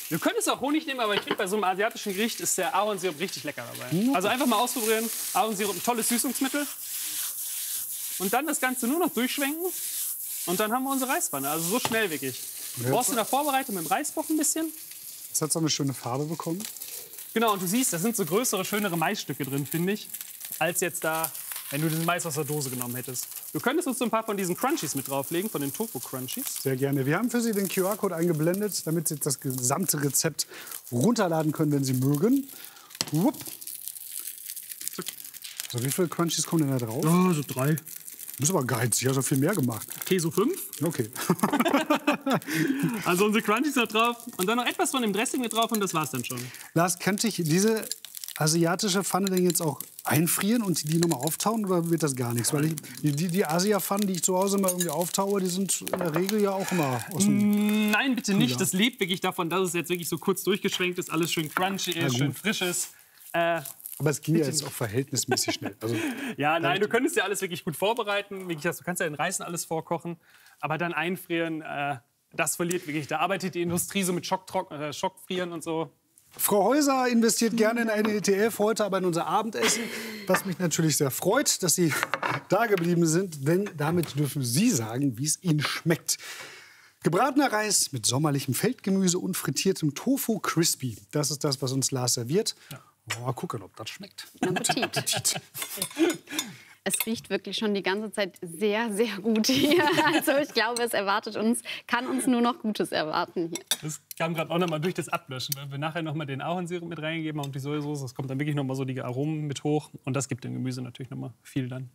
Du könntest auch Honig nehmen, aber ich finde, bei so einem asiatischen Gericht ist der Ahornsirup richtig lecker dabei. Also einfach mal ausprobieren. Ahornsirup, ein tolles Süßungsmittel. Und dann das Ganze nur noch durchschwenken. Und dann haben wir unsere Reispfanne. Also so schnell wirklich. Brauchst du in der Vorbereitung mit dem Reisblock ein bisschen. Das hat so eine schöne Farbe bekommen. Genau, und du siehst, da sind so größere, schönere Maisstücke drin, finde ich. Als jetzt da, wenn du den Mais aus der Dose genommen hättest. Du könntest uns so ein paar von diesen Crunchies mit drauflegen, von den Tofu-Crunchies. Sehr gerne. Wir haben für Sie den QR-Code eingeblendet, damit Sie das gesamte Rezept runterladen können, wenn Sie mögen. Wupp. So, wie viele Crunchies kommen denn da drauf? Oh, so 3. Du bist aber geizig, hast doch viel mehr gemacht. Okay, so 5. Okay. Also unsere Crunchies da drauf und dann noch etwas von dem Dressing mit drauf und das war's dann schon. Lars, könnte ich diese asiatische Pfanne denn jetzt auch einfrieren und die nochmal auftauen oder wird das gar nichts? Weil die Asia-Pfannen, die ich zu Hause mal irgendwie auftaue, die sind in der Regel ja auch immer aus dem Nein, bitte nicht. Das lebt wirklich davon, dass es jetzt wirklich so kurz durchgeschwenkt ist, alles schön crunchy ist, schön frisch ist. Aber es ging ja jetzt auch verhältnismäßig schnell. Also, ja, nein, du könntest ja alles wirklich gut vorbereiten. Wie gesagt, du kannst ja in Reisen alles vorkochen, aber dann einfrieren, das verliert wirklich. Da arbeitet die Industrie so mit Schockfrieren und so. Frau Häuser investiert gerne in eine ETF, heute aber in unser Abendessen. Was mich natürlich sehr freut, dass Sie da geblieben sind, denn damit dürfen Sie sagen, wie es Ihnen schmeckt. Gebratener Reis mit sommerlichem Feldgemüse und frittiertem Tofu Crispy. Das ist das, was uns Lars serviert. Ja. Mal gucken, ob das schmeckt. Appetit. Es riecht wirklich schon die ganze Zeit sehr, sehr gut hier. Also ich glaube, kann uns nur noch Gutes erwarten hier. Das kam gerade auch noch mal durch das Ablöschen, weil wir nachher noch mal den Ahornsirup mit reingegeben haben und die Sojasauce. Das kommt dann wirklich noch mal so die Aromen mit hoch und das gibt dem Gemüse natürlich noch mal viel dann.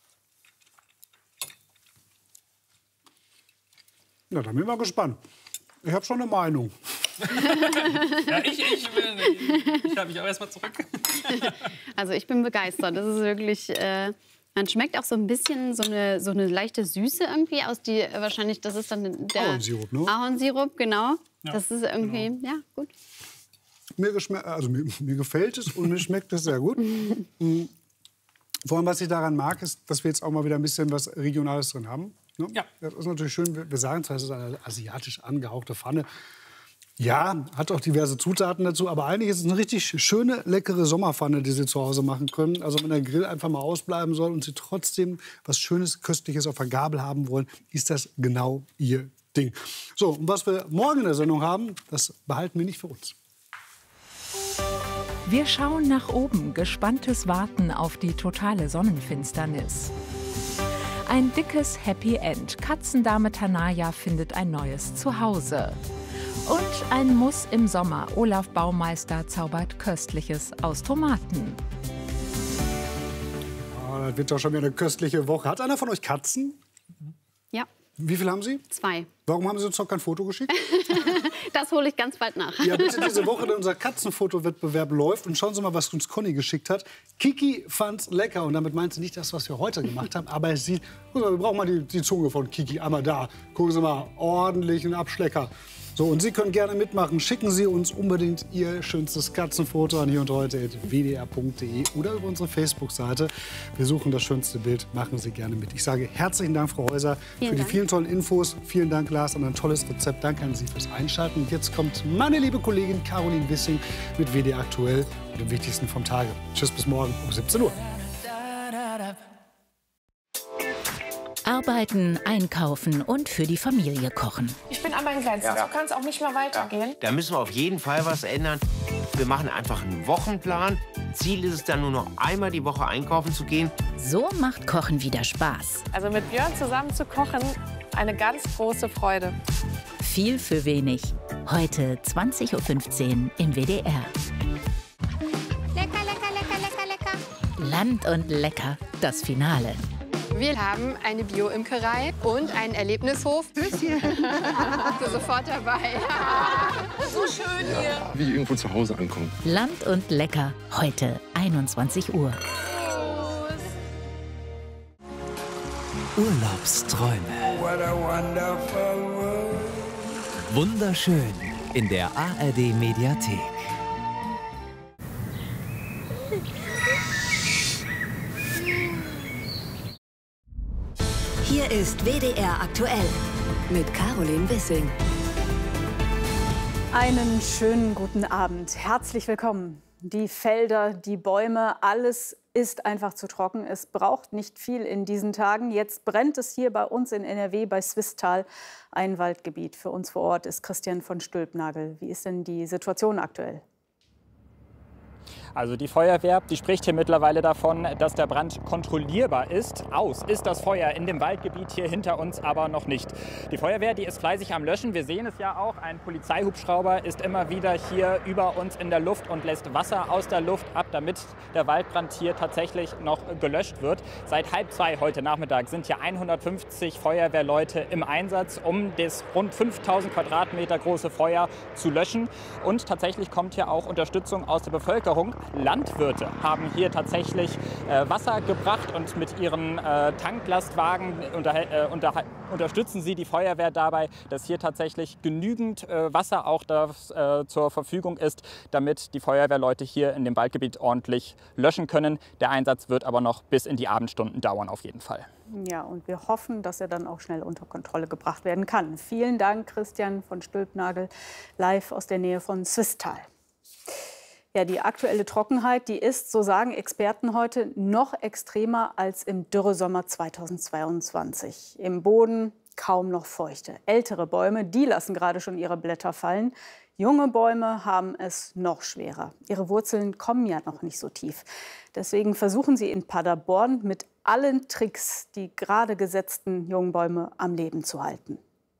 Ja, dann bin ich mal gespannt. Ich habe schon eine Meinung. Ja, ich will nicht. Ich halte mich auch erst mal zurück. Also ich bin begeistert. Das ist wirklich... man schmeckt auch so ein bisschen so eine leichte Süße irgendwie aus die wahrscheinlich das ist dann der Ahornsirup, ne? Ahornsirup, genau. Ja, das ist irgendwie ja gut. Mir gefällt es und mir schmeckt es sehr gut. Vor allem, was ich daran mag, ist, dass wir jetzt auch mal wieder ein bisschen was Regionales drin haben. Ne? Ja. Das ist natürlich schön. Wir sagen zwar, es ist eine asiatisch angehauchte Pfanne. Ja, hat auch diverse Zutaten dazu, aber eigentlich ist es eine richtig schöne, leckere Sommerpfanne, die Sie zu Hause machen können. Also wenn der Grill einfach mal ausbleiben soll und Sie trotzdem was Schönes, Köstliches auf der Gabel haben wollen, ist das genau Ihr Ding. So, und was wir morgen in der Sendung haben, das behalten wir nicht für uns. Wir schauen nach oben, gespanntes Warten auf die totale Sonnenfinsternis. Ein dickes Happy End. Katzendame Tanaya findet ein neues Zuhause. Und ein Muss im Sommer. Olaf Baumeister zaubert Köstliches aus Tomaten. Oh, das wird doch schon wieder eine köstliche Woche. Hat einer von euch Katzen? Ja, Wie viel haben Sie? 2. Warum haben Sie uns noch kein Foto geschickt? Das hole ich ganz bald nach. Ja, bitte diese Woche, denn unser Katzenfotowettbewerb läuft. Und schauen Sie mal, was uns Conny geschickt hat. Kiki fand's lecker. Und damit meint sie nicht das, was wir heute gemacht haben. Aber es sieht, wir brauchen mal die Zunge von Kiki. Einmal da. Gucken Sie mal, ordentlichen Abschlecker. So, und Sie können gerne mitmachen. Schicken Sie uns unbedingt Ihr schönstes Katzenfoto an hierundheute@wdr.de oder über unsere Facebook-Seite. Wir suchen das schönste Bild. Machen Sie gerne mit. Ich sage herzlichen Dank, Frau Häuser, für die vielen tollen Infos. Vielen Dank, Lars, an ein tolles Rezept. Danke an Sie fürs Einschalten. Und jetzt kommt meine liebe Kollegin Caroline Wissing mit WDR aktuell und dem Wichtigsten vom Tage. Tschüss, bis morgen um 17 Uhr. Arbeiten, einkaufen und für die Familie kochen. Ich bin an meinen Grenzen. So kann es auch nicht mehr weitergehen. Da müssen wir auf jeden Fall was ändern. Wir machen einfach einen Wochenplan. Ziel ist es dann nur noch einmal die Woche einkaufen zu gehen. So macht Kochen wieder Spaß. Also mit Björn zusammen zu kochen, eine ganz große Freude. Viel für wenig. Heute 20:15 Uhr im WDR. Lecker, lecker, lecker, lecker, lecker. Land und Lecker, das Finale. Wir haben eine Bio-Imkerei und einen Erlebnishof. Bist du sofort dabei? So schön hier. Wie irgendwo zu Hause ankommen. Land und Lecker, heute 21 Uhr. Urlaubsträume. Wunderschön in der ARD Mediathek. Hier ist WDR aktuell mit Caroline Wissing. Einen schönen guten Abend. Herzlich willkommen. Die Felder, die Bäume, alles ist einfach zu trocken. Es braucht nicht viel in diesen Tagen. Jetzt brennt es hier bei uns in NRW bei Swisttal, ein Waldgebiet. Für uns vor Ort ist Christian von Stülpnagel. Wie ist denn die Situation aktuell? Also die Feuerwehr, die spricht hier mittlerweile davon, dass der Brand kontrollierbar ist. Aus ist das Feuer in dem Waldgebiet hier hinter uns aber noch nicht. Die Feuerwehr, die ist fleißig am Löschen. Wir sehen es ja auch. Ein Polizeihubschrauber ist immer wieder hier über uns in der Luft und lässt Wasser aus der Luft ab, damit der Waldbrand hier tatsächlich noch gelöscht wird. Seit 1:30 heute Nachmittag sind hier 150 Feuerwehrleute im Einsatz, um das rund 5000 Quadratmeter große Feuer zu löschen. Und tatsächlich kommt hier auch Unterstützung aus der Bevölkerung. Landwirte haben hier tatsächlich Wasser gebracht und mit ihren Tanklastwagen unterstützen sie die Feuerwehr dabei, dass hier tatsächlich genügend Wasser auch zur Verfügung ist, damit die Feuerwehrleute hier in dem Waldgebiet ordentlich löschen können. Der Einsatz wird aber noch bis in die Abendstunden dauern auf jeden Fall. Ja, und wir hoffen, dass er dann auch schnell unter Kontrolle gebracht werden kann. Vielen Dank, Christian von Stülpnagel, live aus der Nähe von Swisttal. Ja, die aktuelle Trockenheit, die ist, so sagen Experten heute, noch extremer als im Dürresommer 2022. Im Boden kaum noch Feuchte. Ältere Bäume, die lassen gerade schon ihre Blätter fallen. Junge Bäume haben es noch schwerer. Ihre Wurzeln kommen ja noch nicht so tief. Deswegen versuchen sie in Paderborn mit allen Tricks, die gerade gesetzten jungen Bäume am Leben zu halten.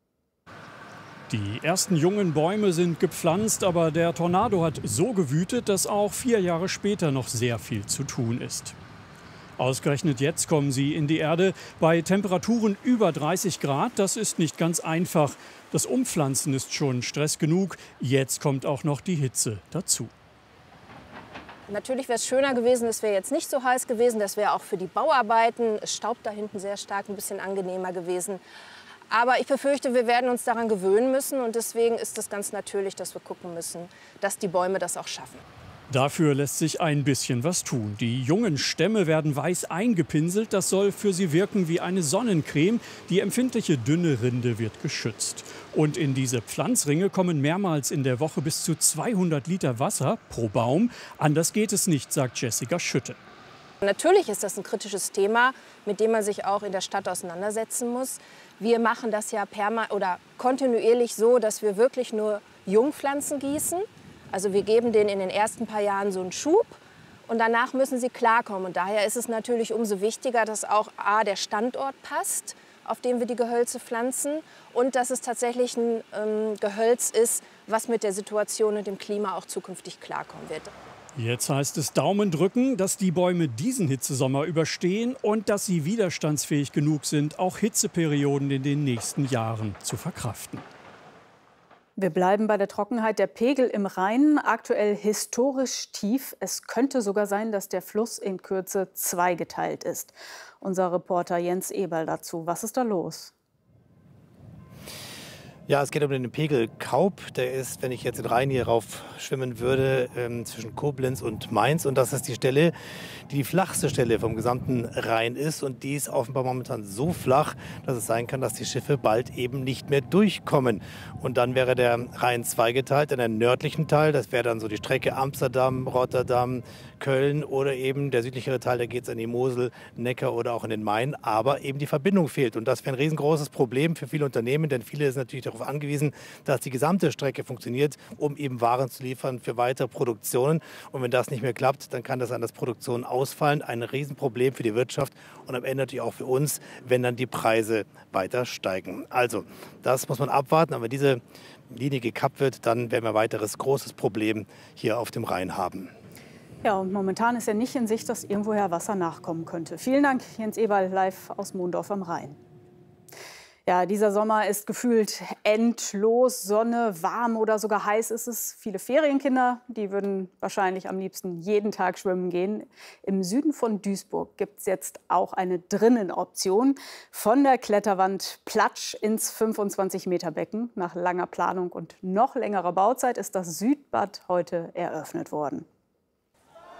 Die ersten jungen Bäume sind gepflanzt, aber der Tornado hat so gewütet, dass auch 4 Jahre später noch sehr viel zu tun ist. Ausgerechnet jetzt kommen sie in die Erde bei Temperaturen über 30 Grad. Das ist nicht ganz einfach. Das Umpflanzen ist schon Stress genug. Jetzt kommt auch noch die Hitze dazu. Natürlich wäre es schöner gewesen, es wäre jetzt nicht so heiß gewesen. Das wäre auch für die Bauarbeiten, es staubt da hinten sehr stark, ein bisschen angenehmer gewesen. Aber ich befürchte, wir werden uns daran gewöhnen müssen. Und deswegen ist es ganz natürlich, dass wir gucken müssen, dass die Bäume das auch schaffen. Dafür lässt sich ein bisschen was tun. Die jungen Stämme werden weiß eingepinselt. Das soll für sie wirken wie eine Sonnencreme. Die empfindliche dünne Rinde wird geschützt. Und in diese Pflanzringe kommen mehrmals in der Woche bis zu 200 Liter Wasser pro Baum. Anders geht es nicht, sagt Jessica Schütte. Natürlich ist das ein kritisches Thema, mit dem man sich auch in der Stadt auseinandersetzen muss. Wir machen das ja kontinuierlich so, dass wir wirklich nur Jungpflanzen gießen. Also wir geben denen in den ersten paar Jahren so einen Schub und danach müssen sie klarkommen. Und daher ist es natürlich umso wichtiger, dass auch der Standort passt, auf dem wir die Gehölze pflanzen und dass es tatsächlich ein Gehölz ist, was mit der Situation und dem Klima auch zukünftig klarkommen wird. Jetzt heißt es Daumen drücken, dass die Bäume diesen Hitzesommer überstehen und dass sie widerstandsfähig genug sind, auch Hitzeperioden in den nächsten Jahren zu verkraften. Wir bleiben bei der Trockenheit. Der Pegel im Rhein aktuell historisch tief. Es könnte sogar sein, dass der Fluss in Kürze zweigeteilt ist. Unser Reporter Jens Eberl dazu. Was ist da los? Ja, es geht um den Pegel Kaup. Der ist, wenn ich jetzt den Rhein hier rauf schwimmen würde, zwischen Koblenz und Mainz. Und das ist die Stelle, die flachste Stelle vom gesamten Rhein ist. Und die ist offenbar momentan so flach, dass es sein kann, dass die Schiffe bald eben nicht mehr durchkommen. Und dann wäre der Rhein zweigeteilt in einen nördlichen Teil. Das wäre dann so die Strecke Amsterdam, Rotterdam, Köln oder eben der südlichere Teil, da geht es an die Mosel, Neckar oder auch in den Main. Aber eben die Verbindung fehlt. Und das wäre ein riesengroßes Problem für viele Unternehmen, denn viele sind natürlich darauf angewiesen, dass die gesamte Strecke funktioniert, um eben Waren zu liefern für weitere Produktionen. Und wenn das nicht mehr klappt, dann kann das an das Produktion ausfallen. Ein Riesenproblem für die Wirtschaft und am Ende natürlich auch für uns, wenn dann die Preise weiter steigen. Also, das muss man abwarten. Aber wenn diese Linie gekappt wird, dann werden wir ein weiteres großes Problem hier auf dem Rhein haben. Ja, und momentan ist ja nicht in Sicht, dass irgendwoher Wasser nachkommen könnte. Vielen Dank, Jens Eberl, live aus Mondorf am Rhein. Ja, dieser Sommer ist gefühlt endlos. Sonne, warm oder sogar heiß ist es. Viele Ferienkinder, die würden wahrscheinlich am liebsten jeden Tag schwimmen gehen. Im Süden von Duisburg gibt es jetzt auch eine Drinnenoption. Von der Kletterwand Platsch ins 25-Meter-Becken. Nach langer Planung und noch längerer Bauzeit ist das Südbad heute eröffnet worden.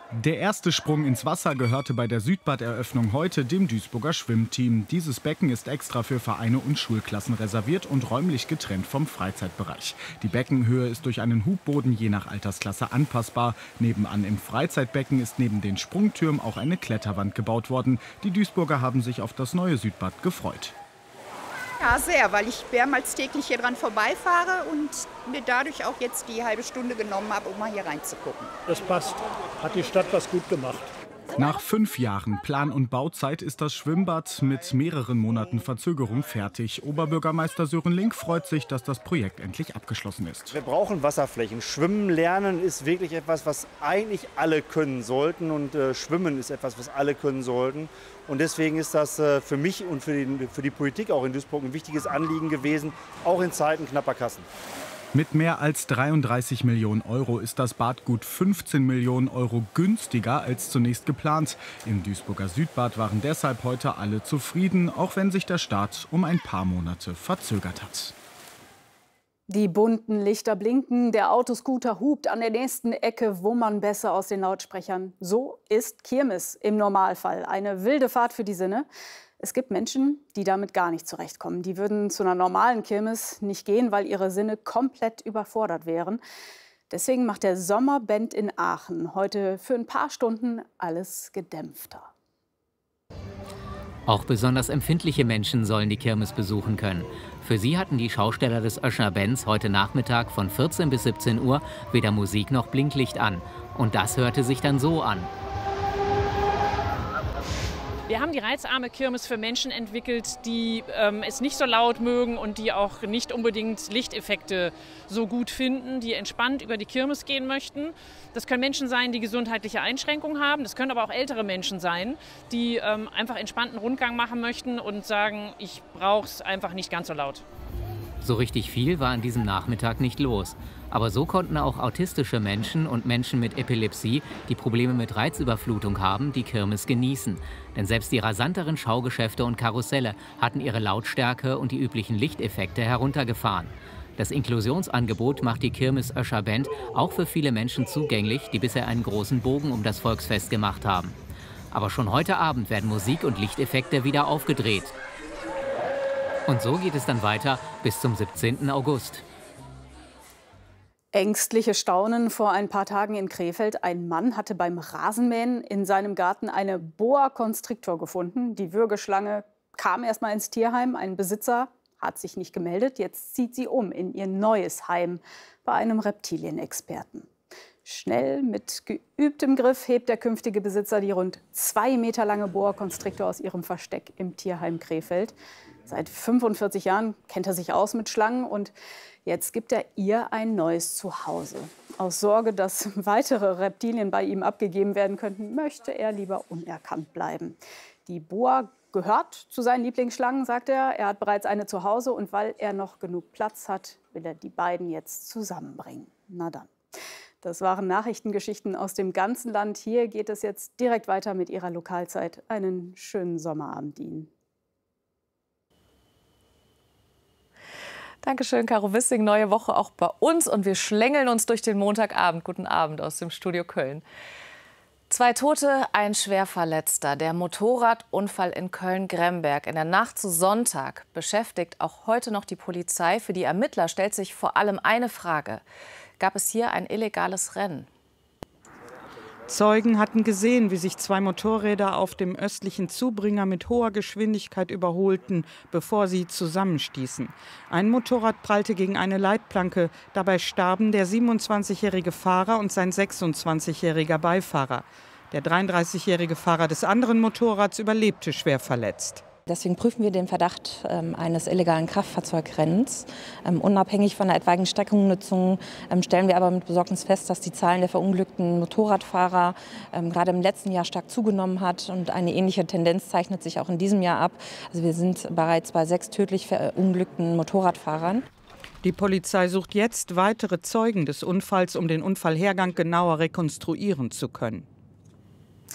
Der erste Sprung ins Wasser gehörte bei der Südbad-Eröffnung heute dem Duisburger Schwimmteam. Dieses Becken ist extra für Vereine und Schulklassen reserviert und räumlich getrennt vom Freizeitbereich. Die Beckenhöhe ist durch einen Hubboden je nach Altersklasse anpassbar. Nebenan im Freizeitbecken ist neben den Sprungtürmen auch eine Kletterwand gebaut worden. Die Duisburger haben sich auf das neue Südbad gefreut. Ja, sehr, weil ich mehrmals täglich hier dran vorbeifahre und mir dadurch auch jetzt die halbe Stunde genommen habe, um mal hier reinzugucken. Das passt. Hat die Stadt was gut gemacht. Nach 5 Jahren Plan- und Bauzeit ist das Schwimmbad mit mehreren Monaten Verzögerung fertig. Oberbürgermeister Sören Link freut sich, dass das Projekt endlich abgeschlossen ist. Wir brauchen Wasserflächen. Schwimmen lernen ist wirklich etwas, was eigentlich alle können sollten. Und Schwimmen ist etwas, was alle können sollten. Und deswegen ist das für mich und für die Politik auch in Duisburg ein wichtiges Anliegen gewesen, auch in Zeiten knapper Kassen. Mit mehr als 33 Millionen Euro ist das Bad gut 15 Millionen Euro günstiger als zunächst geplant. Im Duisburger Südbad waren deshalb heute alle zufrieden, auch wenn sich der Start um ein paar Monate verzögert hat. Die bunten Lichter blinken, der Autoscooter hupt an der nächsten Ecke, wummern besser aus den Lautsprechern. So ist Kirmes im Normalfall. Eine wilde Fahrt für die Sinne. Es gibt Menschen, die damit gar nicht zurechtkommen. Die würden zu einer normalen Kirmes nicht gehen, weil ihre Sinne komplett überfordert wären. Deswegen macht der Sommerband in Aachen heute für ein paar Stunden alles gedämpfter. Auch besonders empfindliche Menschen sollen die Kirmes besuchen können. Für sie hatten die Schausteller des Oeschner Bands heute Nachmittag von 14 bis 17 Uhr weder Musik noch Blinklicht an. Und das hörte sich dann so an. Wir haben die reizarme Kirmes für Menschen entwickelt, die es nicht so laut mögen und die auch nicht unbedingt Lichteffekte so gut finden, die entspannt über die Kirmes gehen möchten. Das können Menschen sein, die gesundheitliche Einschränkungen haben. Das können aber auch ältere Menschen sein, die einfach entspannten Rundgang machen möchten und sagen, ich brauche es einfach nicht ganz so laut. So richtig viel war an diesem Nachmittag nicht los. Aber so konnten auch autistische Menschen und Menschen mit Epilepsie, die Probleme mit Reizüberflutung haben, die Kirmes genießen. Denn selbst die rasanteren Schaugeschäfte und Karusselle hatten ihre Lautstärke und die üblichen Lichteffekte heruntergefahren. Das Inklusionsangebot macht die Kirmes Oeschner Band auch für viele Menschen zugänglich, die bisher einen großen Bogen um das Volksfest gemacht haben. Aber schon heute Abend werden Musik und Lichteffekte wieder aufgedreht. Und so geht es dann weiter bis zum 17. August. Ängstliche Staunen vor ein paar Tagen in Krefeld. Ein Mann hatte beim Rasenmähen in seinem Garten eine Boa Constrictor gefunden. Die Würgeschlange kam erst mal ins Tierheim. Ein Besitzer hat sich nicht gemeldet. Jetzt zieht sie um in ihr neues Heim bei einem Reptilienexperten. Schnell, mit geübtem Griff, hebt der künftige Besitzer die rund 2 Meter lange Boa Constrictor aus ihrem Versteck im Tierheim Krefeld. Seit 45 Jahren kennt er sich aus mit Schlangen und jetzt gibt er ihr ein neues Zuhause. Aus Sorge, dass weitere Reptilien bei ihm abgegeben werden könnten, möchte er lieber unerkannt bleiben. Die Boa gehört zu seinen Lieblingsschlangen, sagt er. Er hat bereits eine zu Hause und weil er noch genug Platz hat, will er die beiden jetzt zusammenbringen. Na dann. Das waren Nachrichtengeschichten aus dem ganzen Land. Hier geht es jetzt direkt weiter mit Ihrer Lokalzeit. Einen schönen Sommerabend Ihnen. Dankeschön, Caro Wissing. Neue Woche auch bei uns und wir schlängeln uns durch den Montagabend. Guten Abend aus dem Studio Köln. 2 Tote, ein Schwerverletzter. Der Motorradunfall in Köln-Gremberg in der Nacht zu Sonntag beschäftigt auch heute noch die Polizei. Für die Ermittler stellt sich vor allem eine Frage. Gab es hier ein illegales Rennen? Zeugen hatten gesehen, wie sich 2 Motorräder auf dem östlichen Zubringer mit hoher Geschwindigkeit überholten, bevor sie zusammenstießen. Ein Motorrad prallte gegen eine Leitplanke. Dabei starben der 27-jährige Fahrer und sein 26-jähriger Beifahrer. Der 33-jährige Fahrer des anderen Motorrads überlebte schwer verletzt. Deswegen prüfen wir den Verdacht eines illegalen Kraftfahrzeugrennens. Unabhängig von der etwaigen Streckennutzung stellen wir aber mit Besorgnis fest, dass die Zahlen der verunglückten Motorradfahrer gerade im letzten Jahr stark zugenommen hat. Und eine ähnliche Tendenz zeichnet sich auch in diesem Jahr ab. Also wir sind bereits bei 6 tödlich verunglückten Motorradfahrern. Die Polizei sucht jetzt weitere Zeugen des Unfalls, um den Unfallhergang genauer rekonstruieren zu können.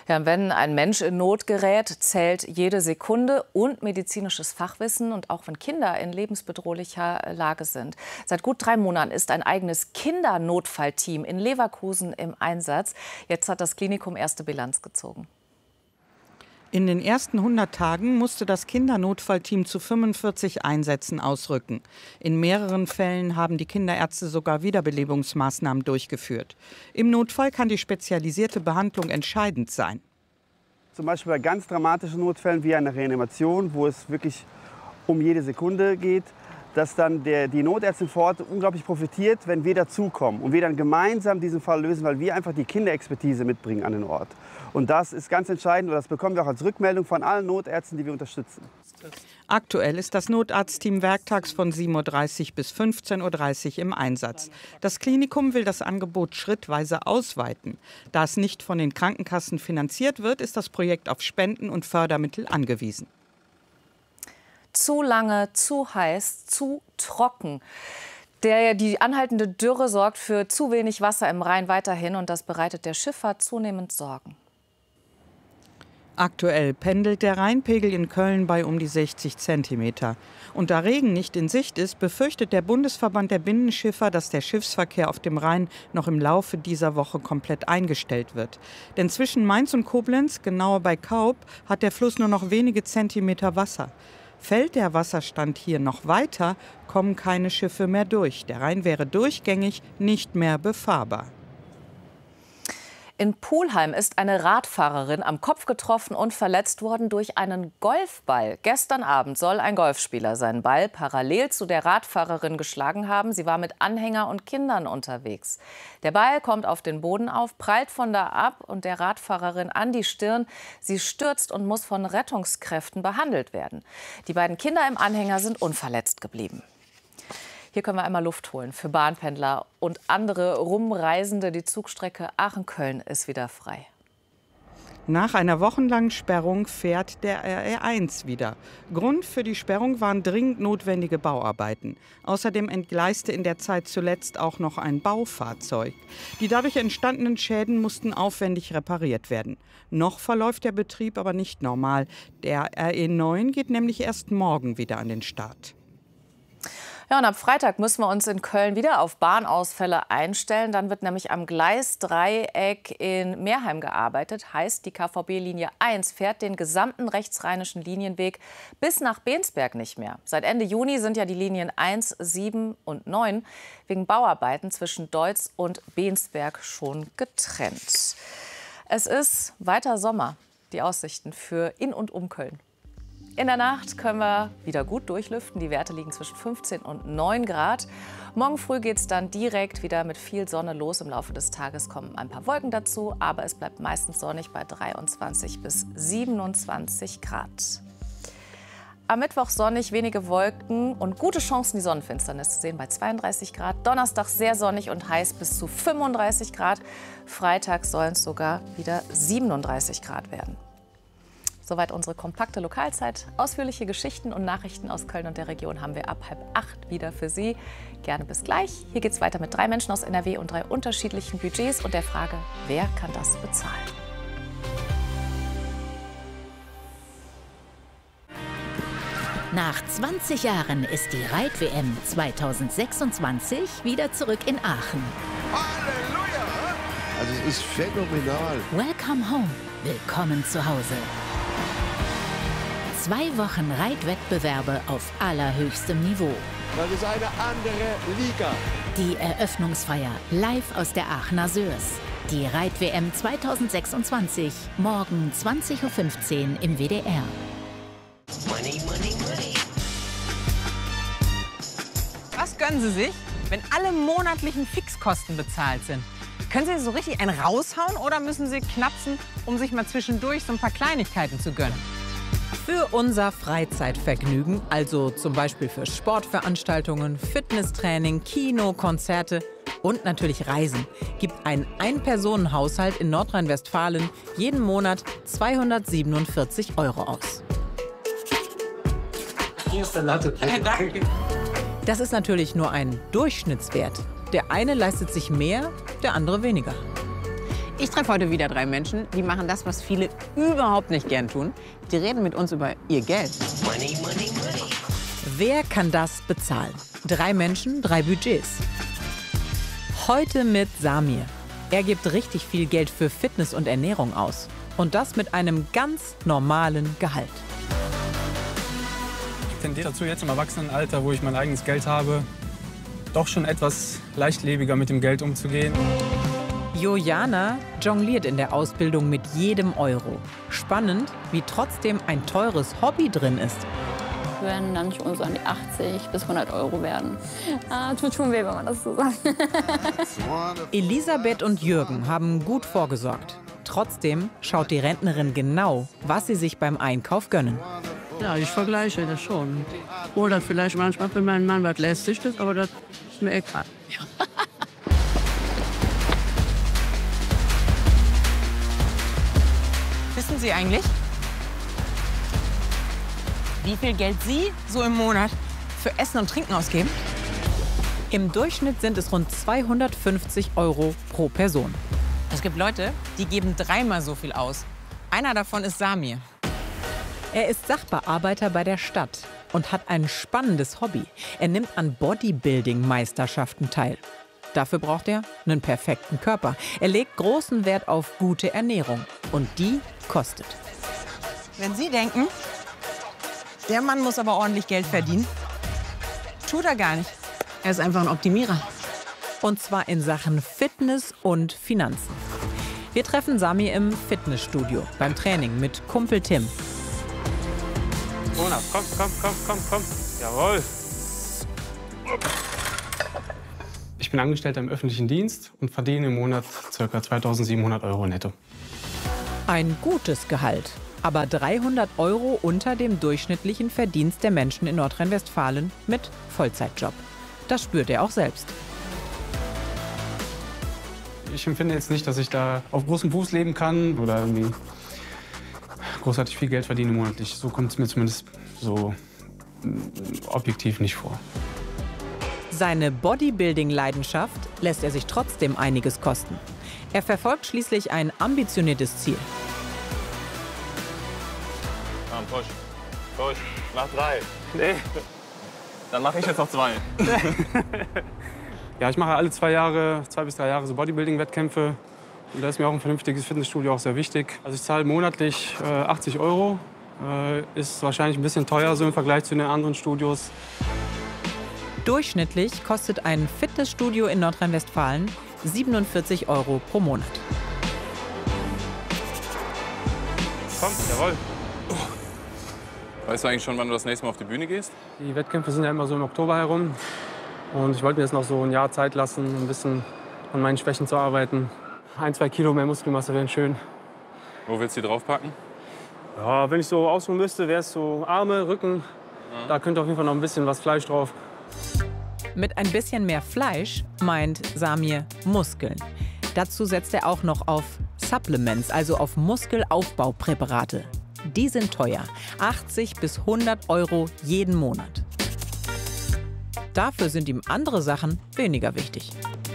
Ja, wenn ein Mensch in Not gerät, zählt jede Sekunde und medizinisches Fachwissen. Und auch wenn Kinder in lebensbedrohlicher Lage sind. Seit gut 3 Monaten ist ein eigenes Kindernotfallteam in Leverkusen im Einsatz. Jetzt hat das Klinikum erste Bilanz gezogen. In den ersten 100 Tagen musste das Kindernotfallteam zu 45 Einsätzen ausrücken. In mehreren Fällen haben die Kinderärzte sogar Wiederbelebungsmaßnahmen durchgeführt. Im Notfall kann die spezialisierte Behandlung entscheidend sein. Zum Beispiel bei ganz dramatischen Notfällen wie einer Reanimation, wo es wirklich um jede Sekunde geht, dass dann die Notärztin vor Ort unglaublich profitiert, wenn wir dazukommen und wir dann gemeinsam diesen Fall lösen, weil wir einfach die Kinderexpertise mitbringen an den Ort. Und das ist ganz entscheidend und das bekommen wir auch als Rückmeldung von allen Notärzten, die wir unterstützen. Aktuell ist das Notarztteam werktags von 7:30 Uhr bis 15:30 Uhr im Einsatz. Das Klinikum will das Angebot schrittweise ausweiten. Da es nicht von den Krankenkassen finanziert wird, ist das Projekt auf Spenden und Fördermittel angewiesen. Zu lange, zu heiß, zu trocken. Die anhaltende Dürre sorgt für zu wenig Wasser im Rhein weiterhin und das bereitet der Schifffahrt zunehmend Sorgen. Aktuell pendelt der Rheinpegel in Köln bei um die 60 Zentimeter. Und da Regen nicht in Sicht ist, befürchtet der Bundesverband der Binnenschiffer, dass der Schiffsverkehr auf dem Rhein noch im Laufe dieser Woche komplett eingestellt wird. Denn zwischen Mainz und Koblenz, genauer bei Kaub, hat der Fluss nur noch wenige Zentimeter Wasser. Fällt der Wasserstand hier noch weiter, kommen keine Schiffe mehr durch. Der Rhein wäre durchgängig nicht mehr befahrbar. In Pulheim ist eine Radfahrerin am Kopf getroffen und verletzt worden durch einen Golfball. Gestern Abend soll ein Golfspieler seinen Ball parallel zu der Radfahrerin geschlagen haben. Sie war mit Anhänger und Kindern unterwegs. Der Ball kommt auf den Boden auf, prallt von da ab und der Radfahrerin an die Stirn. Sie stürzt und muss von Rettungskräften behandelt werden. Die beiden Kinder im Anhänger sind unverletzt geblieben. Hier können wir einmal Luft holen für Bahnpendler und andere Rumreisende. Die Zugstrecke Aachen-Köln ist wieder frei. Nach einer wochenlangen Sperrung fährt der RE1 wieder. Grund für die Sperrung waren dringend notwendige Bauarbeiten. Außerdem entgleiste in der Zeit zuletzt auch noch ein Baufahrzeug. Die dadurch entstandenen Schäden mussten aufwendig repariert werden. Noch verläuft der Betrieb aber nicht normal. Der RE9 geht nämlich erst morgen wieder an den Start. Ja, und ab Freitag müssen wir uns in Köln wieder auf Bahnausfälle einstellen. Dann wird nämlich am Gleisdreieck in Meerheim gearbeitet. Heißt, die KVB-Linie 1 fährt den gesamten rechtsrheinischen Linienweg bis nach Bensberg nicht mehr. Seit Ende Juni sind ja die Linien 1, 7 und 9 wegen Bauarbeiten zwischen Deutz und Bensberg schon getrennt. Es ist weiter Sommer, die Aussichten für in und um Köln. In der Nacht können wir wieder gut durchlüften. Die Werte liegen zwischen 15 und 9 Grad. Morgen früh geht es dann direkt wieder mit viel Sonne los. Im Laufe des Tages kommen ein paar Wolken dazu, aber es bleibt meistens sonnig bei 23 bis 27 Grad. Am Mittwoch sonnig, wenige Wolken und gute Chancen, die Sonnenfinsternis zu sehen bei 32 Grad. Donnerstag sehr sonnig und heiß bis zu 35 Grad. Freitag sollen es sogar wieder 37 Grad werden. Soweit unsere kompakte Lokalzeit. Ausführliche Geschichten und Nachrichten aus Köln und der Region haben wir ab 7:30 wieder für Sie. Gerne bis gleich. Hier geht es weiter mit 3 Menschen aus NRW und 3 unterschiedlichen Budgets und der Frage, wer kann das bezahlen? Nach 20 Jahren ist die Reit-WM 2026 wieder zurück in Aachen. Halleluja! Also es ist phänomenal. Welcome home. Willkommen zu Hause. 2 Wochen Reitwettbewerbe auf allerhöchstem Niveau. Das ist eine andere Liga. Die Eröffnungsfeier live aus der Aachener Sörs. Die Reit-WM 2026, morgen 20:15 Uhr im WDR. Money, money, money. Was gönnen Sie sich, wenn alle monatlichen Fixkosten bezahlt sind? Können Sie so richtig einen raushauen oder müssen Sie knapsen, um sich mal zwischendurch so ein paar Kleinigkeiten zu gönnen? Für unser Freizeitvergnügen, also zum Beispiel für Sportveranstaltungen, Fitnesstraining, Kino, Konzerte und natürlich Reisen, gibt ein Ein-Personen-Haushalt in Nordrhein-Westfalen jeden Monat 247 € aus. Hier ist der Latte. Danke. Das ist natürlich nur ein Durchschnittswert. Der eine leistet sich mehr, der andere weniger. Ich treffe heute wieder 3 Menschen, die machen das, was viele überhaupt nicht gern tun. Die reden mit uns über ihr Geld. Money, money, money. Wer kann das bezahlen? 3 Menschen, 3 Budgets. Heute mit Samir. Er gibt richtig viel Geld für Fitness und Ernährung aus. Und das mit einem ganz normalen Gehalt. Ich tendiere dazu, jetzt im Erwachsenenalter, wo ich mein eigenes Geld habe, doch schon etwas leichtlebiger mit dem Geld umzugehen. Jojana jongliert in der Ausbildung mit jedem Euro. Spannend, wie trotzdem ein teures Hobby drin ist. Werden dann schon so an die 80 bis 100 Euro werden. Tut schon weh, wenn man das so sagt. Elisabeth und Jürgen haben gut vorgesorgt. Trotzdem schaut die Rentnerin genau, was sie sich beim Einkauf gönnen. Ja, ich vergleiche das schon. Oder vielleicht manchmal für meinen Mann was lästig ist, aber das ist mir egal. Wissen Sie eigentlich, wie viel Geld Sie so im Monat für Essen und Trinken ausgeben? Im Durchschnitt sind es rund 250 Euro pro Person. Es gibt Leute, die geben 3-mal so viel aus. Einer davon ist Samir. Er ist Sachbearbeiter bei der Stadt und hat ein spannendes Hobby. Er nimmt an Bodybuilding-Meisterschaften teil. Dafür braucht er einen perfekten Körper. Er legt großen Wert auf gute Ernährung. Und die kostet. Wenn Sie denken, der Mann muss aber ordentlich Geld verdienen, tut er gar nicht. Er ist einfach ein Optimierer. Und zwar in Sachen Fitness und Finanzen. Wir treffen Samir im Fitnessstudio beim Training mit Kumpel Tim. Mona, komm. Jawohl. Ich bin Angestellter im öffentlichen Dienst und verdiene im Monat ca. 2.700 Euro netto. Ein gutes Gehalt, aber 300 Euro unter dem durchschnittlichen Verdienst der Menschen in Nordrhein-Westfalen mit Vollzeitjob. Das spürt er auch selbst. Ich empfinde jetzt nicht, dass ich da auf großem Fuß leben kann oder irgendwie großartig viel Geld verdiene monatlich. So kommt es mir zumindest so objektiv nicht vor. Seine Bodybuilding-Leidenschaft lässt er sich trotzdem einiges kosten. Er verfolgt schließlich ein ambitioniertes Ziel. Push. Mach 3. Nee. Dann mache ich jetzt noch 2. Ja, ich mache alle 2 bis 3 Jahre so Bodybuilding-Wettkämpfe. Und da ist mir auch ein vernünftiges Fitnessstudio auch sehr wichtig. Also ich zahle monatlich 80 Euro. Ist wahrscheinlich ein bisschen teuer so im Vergleich zu den anderen Studios. Durchschnittlich kostet ein Fitnessstudio in Nordrhein-Westfalen 47 Euro pro Monat. Komm, jawohl. Weißt du eigentlich schon, wann du das nächste Mal auf die Bühne gehst? Die Wettkämpfe sind ja immer so im Oktober herum. Und ich wollte mir jetzt noch so ein Jahr Zeit lassen, ein bisschen an meinen Schwächen zu arbeiten. 1-2 Kilo mehr Muskelmasse wären schön. Wo willst du die draufpacken? Ja, wenn ich so ausruhen müsste, wäre es so Arme, Rücken. Ja. Da könnte auf jeden Fall noch ein bisschen was Fleisch drauf. Mit ein bisschen mehr Fleisch meint Samir Muskeln. Dazu setzt er auch noch auf Supplements, also auf Muskelaufbaupräparate. Die sind teuer, 80 bis 100 Euro jeden Monat. Dafür sind ihm andere Sachen weniger wichtig.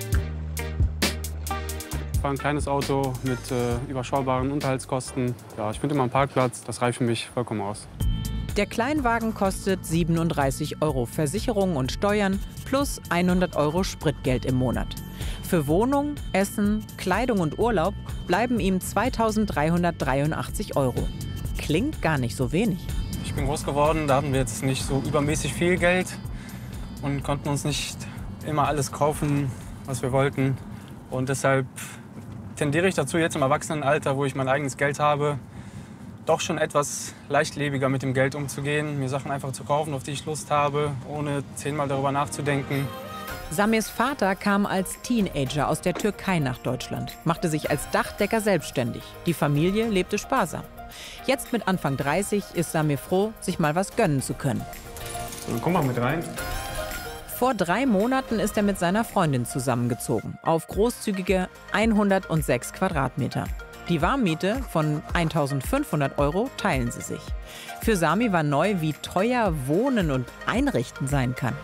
Ich fahre ein kleines Auto mit überschaubaren Unterhaltskosten. Ja, ich finde immer einen Parkplatz, das reicht für mich vollkommen aus. Der Kleinwagen kostet 37 Euro Versicherung und Steuern plus 100 Euro Spritgeld im Monat. Für Wohnung, Essen, Kleidung und Urlaub bleiben ihm 2.383 Euro. Klingt gar nicht so wenig. Ich bin groß geworden, da hatten wir jetzt nicht so übermäßig viel Geld und konnten uns nicht immer alles kaufen, was wir wollten. Und deshalb tendiere ich dazu, jetzt im Erwachsenenalter, wo ich mein eigenes Geld habe, doch schon etwas leichtlebiger mit dem Geld umzugehen, mir Sachen einfach zu kaufen, auf die ich Lust habe, ohne 10-mal darüber nachzudenken. Samirs Vater kam als Teenager aus der Türkei nach Deutschland, machte sich als Dachdecker selbstständig. Die Familie lebte sparsam. Jetzt mit Anfang 30 ist Samir froh, sich mal was gönnen zu können. So, komm mal mit rein. Vor 3 Monaten ist er mit seiner Freundin zusammengezogen, auf großzügige 106 Quadratmeter. Die Warmmiete von 1.500 Euro teilen sie sich. Für Sami war neu, wie teuer Wohnen und Einrichten sein kann.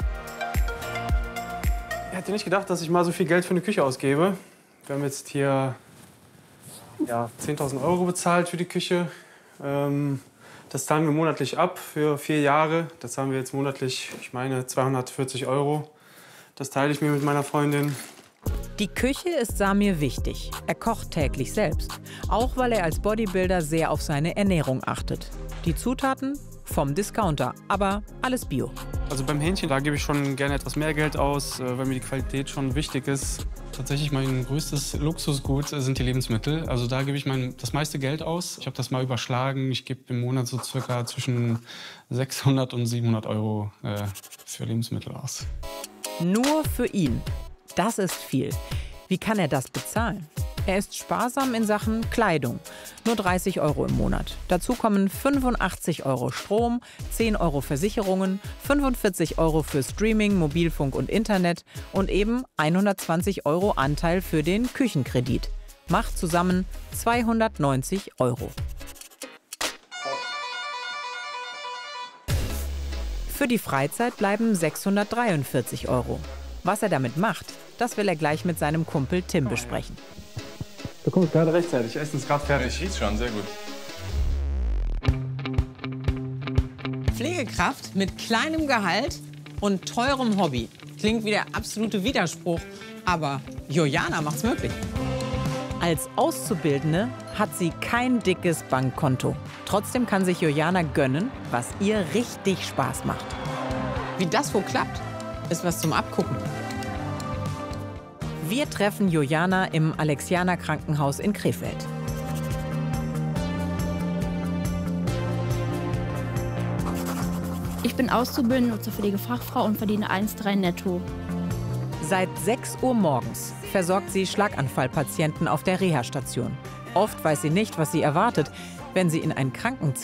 Ich hätte nicht gedacht, dass ich mal so viel Geld für eine Küche ausgebe. Wir haben jetzt hier ja, 10.000 € bezahlt für die Küche. Das zahlen wir monatlich ab für 4 Jahre. Das zahlen wir jetzt monatlich, ich meine, 240 €. Das teile ich mir mit meiner Freundin. Die Küche ist Samir wichtig. Er kocht täglich selbst. Auch weil er als Bodybuilder sehr auf seine Ernährung achtet. Die Zutaten vom Discounter, aber alles Bio. Also beim Hähnchen, da gebe ich schon gerne etwas mehr Geld aus, weil mir die Qualität schon wichtig ist. Tatsächlich mein größtes Luxusgut sind die Lebensmittel. Also da gebe ich das meiste Geld aus. Ich habe das mal überschlagen. Ich gebe im Monat so circa zwischen 600 und 700 € für Lebensmittel aus. Nur für ihn. Das ist viel. Wie kann er das bezahlen? Er ist sparsam in Sachen Kleidung. Nur 30 € im Monat. Dazu kommen 85 € Strom, 10 € Versicherungen, 45 € für Streaming, Mobilfunk und Internet und eben 120 € Anteil für den Küchenkredit. Macht zusammen 290 €. Für die Freizeit bleiben 643 €. Was er damit macht, das will er gleich mit seinem Kumpel Tim besprechen. Du kommst gerade rechtzeitig, Essen ist gerade fertig. Ich rieche schon, sehr gut. Pflegekraft mit kleinem Gehalt und teurem Hobby. Klingt wie der absolute Widerspruch, aber Juliana macht's möglich. Als Auszubildende hat sie kein dickes Bankkonto. Trotzdem kann sich Juliana gönnen, was ihr richtig Spaß macht. Wie das wohl klappt, ist was zum Abgucken. Wir treffen Juliana im Alexianer Krankenhaus in Krefeld. Ich bin Auszubildende zur Pflegefachfrau und verdiene 1,3 netto. Seit 6 Uhr morgens versorgt sie Schlaganfallpatienten auf der Reha-Station. Oft weiß sie nicht, was sie erwartet, wenn sie in ein Krankenzimmer